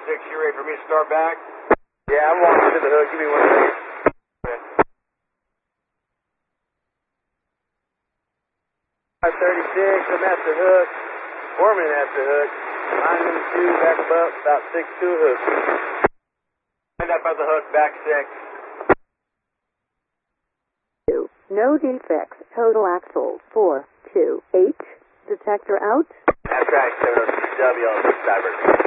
6, you ready for me to start back? Yeah, I'm walking to the hook. Give me 1 second. 536, I'm at the hook. Foreman at the hook. Line number 2, back up, about 6 to a hook. End up at the hook, back 6. No defects. Total axle 428. Detector out. That's right, 706W, I'll be cyber.